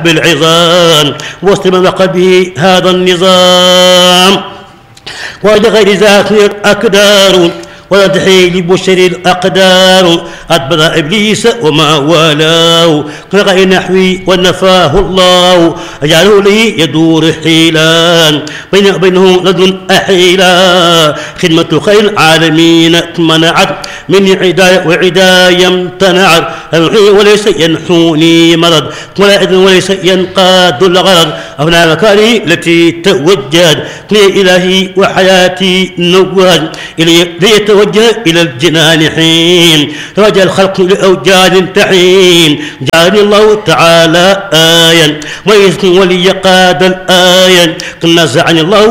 لحب العظام واستمر قلبه هذا النظام. ولغير ذاك الأقدار ولا تحيل لبشر الأقدار أدبر إبليس وما والاه كغير نحوي ونفاه الله أجعله لي يدور حيلان بينه لدن أحيلا خدمة خير العالمين منعت من عداية وعداية امتنعت وليس ينحوني مرض ولا إذن وليس ينقاد الغرض أبناء مكاني التي توجهت إلهي وحياتي نوّد ليتوجه إلى الجنان حين توجه الخلق لأوجاد تحين جعلني الله تعالى آيا ويسكن ولي قاد الآية نزعني الله